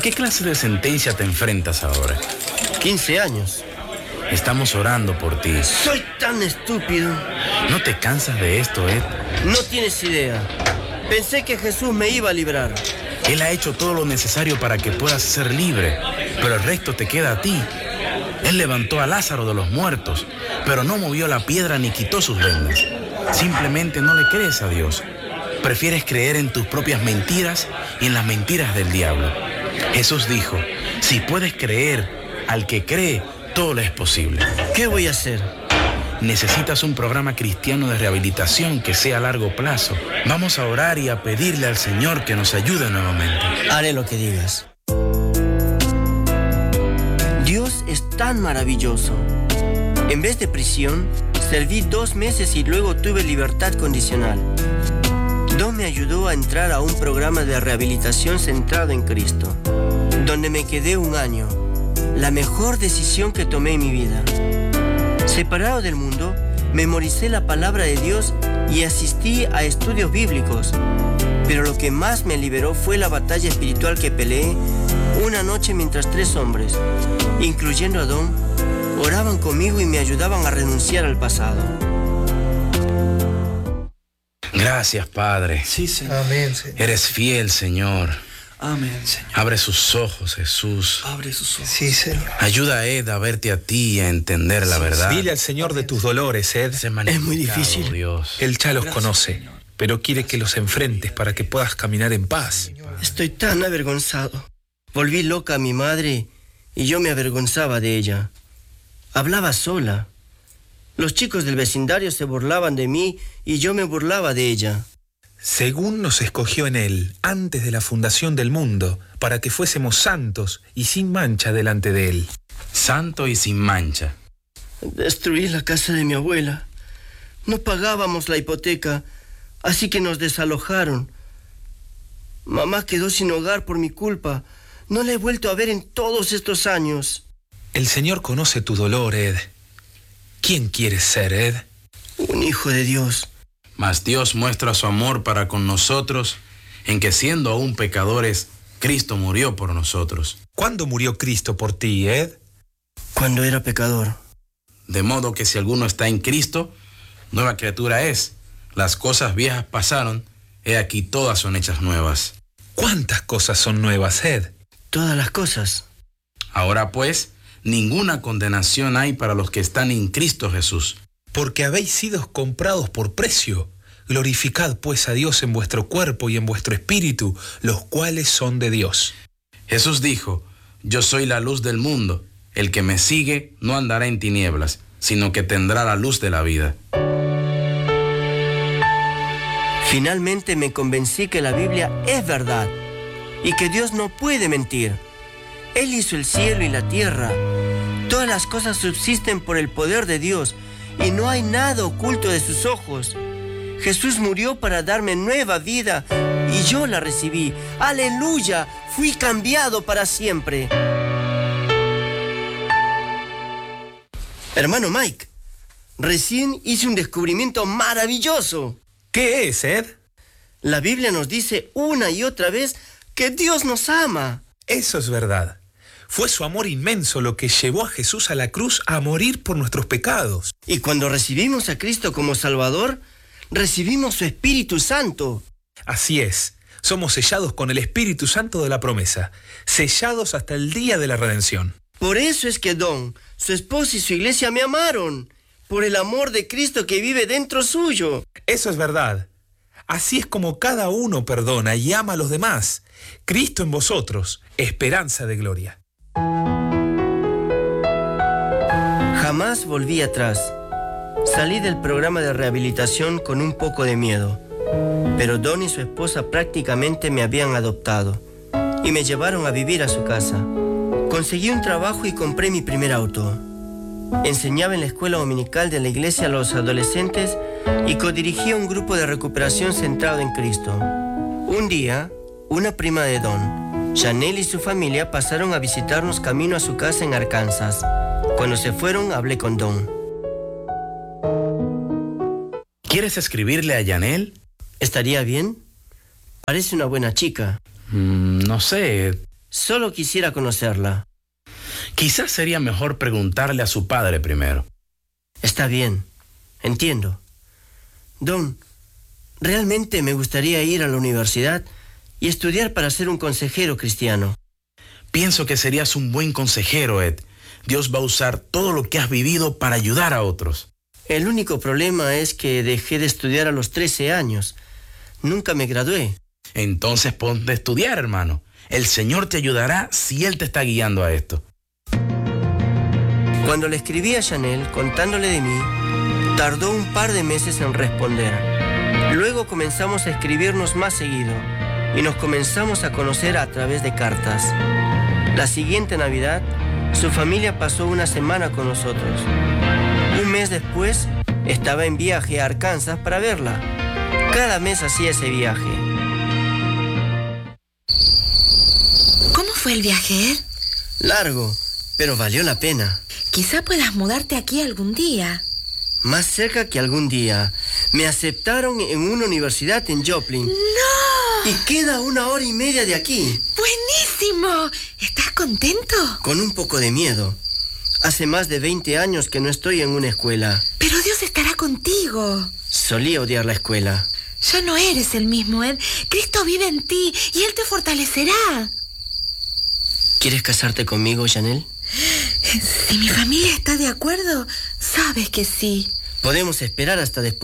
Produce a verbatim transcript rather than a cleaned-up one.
qué clase de sentencia te enfrentas ahora? quince años. Estamos orando por ti. Soy tan estúpido. ¿No te cansas de esto, Ed? No tienes idea. Pensé que Jesús me iba a librar. Él ha hecho todo lo necesario para que puedas ser libre, pero el resto te queda a ti. Él levantó a Lázaro de los muertos, pero no movió la piedra ni quitó sus vendas. Simplemente no le crees a Dios. Prefieres creer en tus propias mentiras y en las mentiras del diablo. Jesús dijo, si puedes creer al que cree, todo le es posible. ¿Qué voy a hacer? Necesitas un programa cristiano de rehabilitación que sea a largo plazo. Vamos a orar y a pedirle al Señor que nos ayude nuevamente. Haré lo que digas. Dios es tan maravilloso. En vez de prisión, serví dos meses y luego tuve libertad condicional. Don me ayudó a entrar a un programa de rehabilitación centrado en Cristo, donde me quedé un año. La mejor decisión que tomé en mi vida. Separado del mundo, memoricé la palabra de Dios y asistí a estudios bíblicos. Pero lo que más me liberó fue la batalla espiritual que peleé una noche mientras tres hombres, incluyendo a Don, oraban conmigo y me ayudaban a renunciar al pasado. Gracias, Padre. Sí, Señor. Amén, Señor. Eres fiel, Señor. Amén, Señor. Abre sus ojos, Jesús. Abre sus ojos. Sí, Señor. Ayuda a Ed a verte a ti y a entender la verdad. Dile al Señor de tus dolores, Ed. Es muy difícil. Dios. Él ya los Gracias, conoce, Señor. pero quiere que los enfrentes para que puedas caminar en paz. Estoy tan avergonzado. Volví loca a mi madre y yo me avergonzaba de ella. Hablaba sola. Los chicos del vecindario se burlaban de mí y yo me burlaba de ella. Según nos escogió en Él, antes de la fundación del mundo, para que fuésemos santos y sin mancha delante de Él. Santo y sin mancha. Destruí la casa de mi abuela. No pagábamos la hipoteca, así que nos desalojaron. Mamá quedó sin hogar por mi culpa. No la he vuelto a ver en todos estos años. El Señor conoce tu dolor, Ed. ¿Quién quieres ser, Ed? Un hijo de Dios. Mas Dios muestra su amor para con nosotros en que siendo aún pecadores, Cristo murió por nosotros. ¿Cuándo murió Cristo por ti, Ed? Cuando era pecador. De modo que si alguno está en Cristo, nueva criatura es. Las cosas viejas pasaron, he aquí todas son hechas nuevas. ¿Cuántas cosas son nuevas, Ed? Todas las cosas. Ahora pues, ninguna condenación hay para los que están en Cristo Jesús. Porque habéis sido comprados por precio. Glorificad pues a Dios en vuestro cuerpo y en vuestro espíritu, los cuales son de Dios. Jesús dijo, yo soy la luz del mundo. El que me sigue no andará en tinieblas, sino que tendrá la luz de la vida. Finalmente me convencí que la Biblia es verdad y que Dios no puede mentir. Él hizo el cielo y la tierra. Todas las cosas subsisten por el poder de Dios y no hay nada oculto de sus ojos. Jesús murió para darme nueva vida y yo la recibí. ¡Aleluya! Fui cambiado para siempre. Hermano Mike, recién hice un descubrimiento maravilloso. ¿Qué es, Ed? La Biblia nos dice una y otra vez que Dios nos ama. Eso es verdad. Fue su amor inmenso lo que llevó a Jesús a la cruz a morir por nuestros pecados. Y cuando recibimos a Cristo como Salvador, recibimos su Espíritu Santo. Así es. Somos sellados con el Espíritu Santo de la promesa, sellados hasta el día de la redención. Por eso es que Don, su esposa y su iglesia me amaron, por el amor de Cristo que vive dentro suyo. Eso es verdad. Así es como cada uno perdona y ama a los demás. Cristo en vosotros, esperanza de gloria. Jamás volví atrás. Salí del programa de rehabilitación con un poco de miedo, pero Don y su esposa prácticamente me habían adoptado y me llevaron a vivir a su casa. Conseguí un trabajo y compré mi primer auto. Enseñaba en la escuela dominical de la iglesia a los adolescentes y codirigía un grupo de recuperación centrado en Cristo. Un día, una prima de Don, Chanel y su familia pasaron a visitarnos camino a su casa en Arkansas. Cuando se fueron, hablé con Don. ¿Quieres escribirle a Yanel? ¿Estaría bien? Parece una buena chica. Mm, no sé. Solo quisiera conocerla. Quizás sería mejor preguntarle a su padre primero. Está bien, entiendo. Don, realmente me gustaría ir a la universidad y estudiar para ser un consejero cristiano. Pienso que serías un buen consejero, Ed. Dios va a usar todo lo que has vivido para ayudar a otros. El único problema es que dejé de estudiar a los trece años. Nunca me gradué. Entonces ponte a estudiar, hermano. El Señor te ayudará si Él te está guiando a esto. Cuando le escribí a Chanel contándole de mí, tardó un par de meses en responder. Luego comenzamos a escribirnos más seguido y nos comenzamos a conocer a través de cartas. La siguiente Navidad, su familia pasó una semana con nosotros. Un mes después, estaba en viaje a Arkansas para verla. Cada mes hacía ese viaje. ¿Cómo fue el viaje, Ed? Largo, pero valió la pena. Quizá puedas mudarte aquí algún día. Más cerca que algún día. Me aceptaron en una universidad en Joplin. ¡No! Y queda una hora y media de aquí. ¡Buenísimo! ¿Estás contento? Con un poco de miedo. Hace más de veinte años que no estoy en una escuela. Pero Dios estará contigo. Solía odiar la escuela. Ya no eres el mismo, Ed. Cristo vive en ti y Él te fortalecerá. ¿Quieres casarte conmigo, Chanel? Si mi familia está de acuerdo, sabes que sí. Podemos esperar hasta después.